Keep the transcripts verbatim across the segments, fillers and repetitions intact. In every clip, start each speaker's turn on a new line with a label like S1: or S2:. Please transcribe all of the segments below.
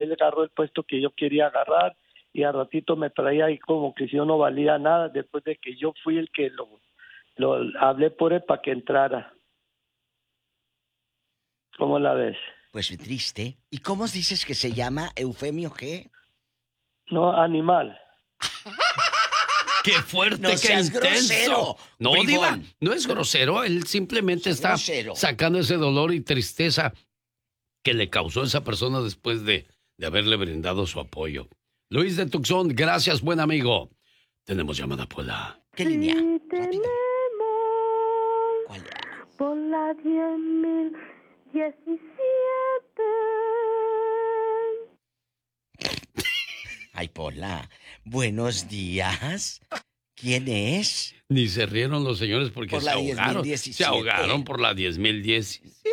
S1: él agarró el puesto que yo quería agarrar y al ratito me traía ahí como que si yo no valía nada después de que yo fui el que lo, lo hablé por él para que entrara. ¿Cómo la ves?
S2: Pues triste. ¿Y cómo dices que se llama? ¿Eufemio qué?
S1: No, animal.
S3: ¡Qué fuerte,
S2: No
S3: qué
S2: seas
S3: intenso!
S2: grosero,
S3: No,
S2: bribón.
S3: Diva, no es grosero. Él simplemente
S2: Es
S3: está
S2: grosero.
S3: sacando ese dolor y tristeza que le causó esa persona después de, de haberle brindado su apoyo. Luis de Tucson, gracias, buen amigo. Tenemos llamada, Pola.
S2: ¿Qué línea?
S4: Sí,
S2: Rápido.
S4: tenemos
S2: ¿Cuál es?
S4: por la diez mil diecisiete.
S2: Ay, Pola. Buenos días. ¿Quién es?
S3: Ni se rieron los señores porque
S2: Por
S3: se
S2: la
S3: ahogaron.
S2: diez mil
S3: Se
S2: diecisiete.
S3: ahogaron por la diez mil diecisiete.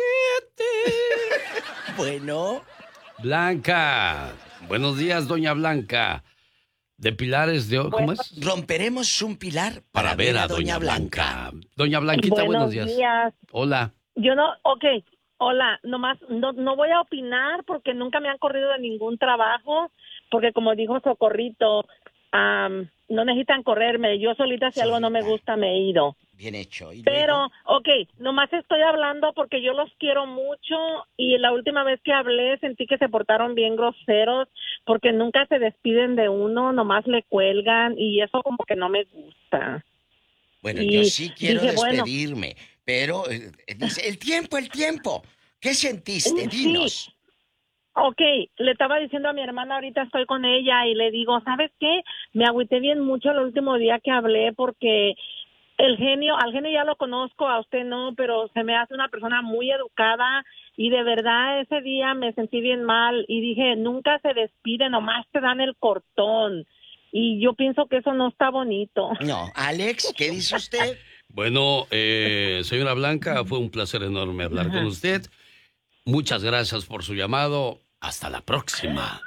S2: Bueno.
S3: Blanca. Buenos días, doña Blanca. De Pilares de... ¿Cómo es?
S2: Romperemos un pilar para,
S3: Para ver a doña Blanca. Doña Blanquita, buenos, días.
S5: días.
S3: Hola.
S5: Yo no, ok, hola, nomás no, no voy a opinar porque nunca me han corrido de ningún trabajo, porque como dijo Socorrito, um, no necesitan correrme, yo solita si algo no me gusta me he ido.
S2: Bien hecho. ¿Y
S5: Pero,
S2: luego?
S5: ok, nomás estoy hablando porque yo los quiero mucho y la última vez que hablé sentí que se portaron bien groseros porque nunca se despiden de uno, nomás le cuelgan y eso como que no me gusta.
S2: Bueno,
S5: y
S2: yo sí quiero
S5: dije, bueno,
S2: despedirme, pero eh, dice, el tiempo, el tiempo. ¿Qué sentiste?
S5: Sí.
S2: Dinos.
S5: Ok, le estaba diciendo a mi hermana, ahorita estoy con ella y le digo, ¿sabes qué? Me agüité bien mucho el último día que hablé porque el genio, al genio ya lo conozco, a usted no, pero se me hace una persona muy educada y de verdad ese día me sentí bien mal y dije, nunca se despide, nomás te dan el cortón. Y yo pienso que eso no está bonito.
S2: No, Alex, ¿qué dice usted?
S3: Bueno, eh, señora Blanca, fue un placer enorme hablar con usted. Muchas gracias por su llamado. Hasta la próxima.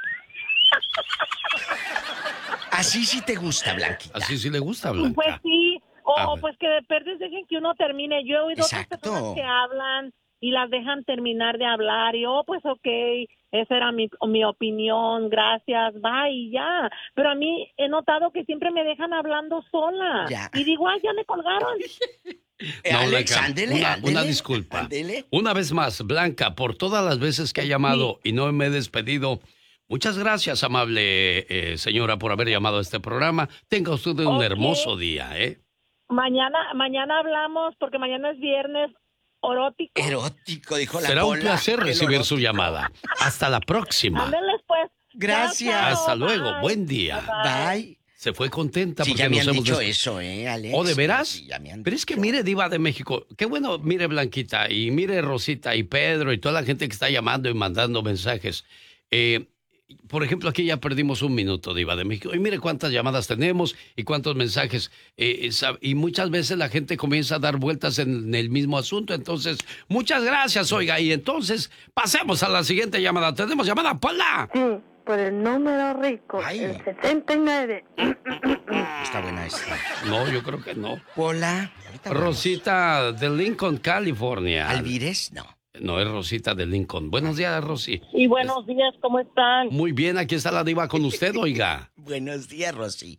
S2: Así sí te gusta, Blanquita.
S3: Así sí le gusta, Blanca.
S5: Pues sí, o,
S3: A
S5: o
S3: ver.
S5: pues que de perder dejen que uno termine. Yo he oído otras
S2: Exacto.
S5: personas que hablan y las dejan terminar de hablar y oh, pues ok, esa era mi, mi opinión, gracias, bye, y ya. Pero a mí he notado que siempre me dejan hablando sola.
S2: Ya.
S5: Y digo, ay, ya me colgaron.
S2: Eh,
S3: No,
S2: Alex,
S3: Blanca,
S2: ándele,
S3: una,
S2: ándele,
S3: una disculpa.
S2: ándele.
S3: Una vez más, Blanca, por todas las veces que ha llamado y no me he despedido, muchas gracias, amable eh, señora, por haber llamado a este programa. Tenga usted un
S5: Ok.
S3: hermoso día, ¿eh?
S5: Mañana, mañana hablamos porque mañana es viernes erótico.
S2: Erótico, dijo la
S3: Será un
S2: Pola.
S3: placer
S2: El
S3: recibir su
S2: erótico.
S3: llamada. Hasta la próxima.
S5: Ándenles pues.
S2: Gracias.
S5: Chao, chao,
S3: Hasta luego.
S5: bye.
S3: Buen día.
S2: Bye.
S3: Se fue contenta
S2: Sí,
S3: porque
S2: ya me
S3: nos
S2: han
S3: hemos
S2: dicho
S3: des-
S2: eso, ¿eh, Alex?
S3: ¿Oh, de veras?
S2: Sí, ya me han
S3: Pero es que
S2: dicho.
S3: mire, Diva de México, qué bueno, mire Blanquita, y mire Rosita y Pedro y toda la gente que está llamando y mandando mensajes. Eh, por ejemplo, aquí ya perdimos un minuto, Diva de México. Y mire cuántas llamadas tenemos y cuántos mensajes. Eh, sab- y muchas veces la gente comienza a dar vueltas en el mismo asunto. Entonces, muchas gracias, oiga. Y entonces, pasemos a la siguiente llamada. Tenemos llamada, Pola.
S4: Sí, por el número rico,
S2: Ay.
S4: el setenta y nueve.
S2: Está buena esta.
S3: No, yo creo que no.
S2: Pola. ahorita hablamos.
S3: Rosita de Lincoln, California.
S2: ¿Alvírez? No.
S3: No, es Rosita de Lincoln. Buenos días, Rosy.
S5: Y buenos días, ¿cómo están?
S3: Muy bien, aquí está la Diva con usted, oiga.
S2: Buenos días, Rosy.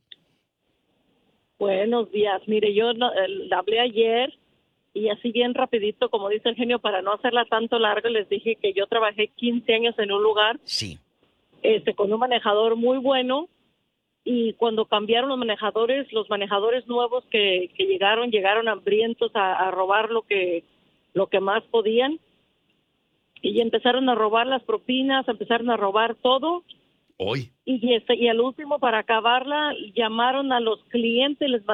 S5: Buenos días. Mire, yo no, eh, le hablé ayer y así bien rapidito, como dice el genio, para no hacerla tanto larga, les dije que yo trabajé quince años en un lugar
S2: Sí.
S5: este, con un manejador muy bueno y cuando cambiaron los manejadores, los manejadores nuevos que, que llegaron, llegaron hambrientos a, a robar lo que, lo que más podían y empezaron a robar las propinas, empezaron a robar todo.
S3: Hoy.
S5: Y, este, y al último, para acabarla, llamaron a los clientes, les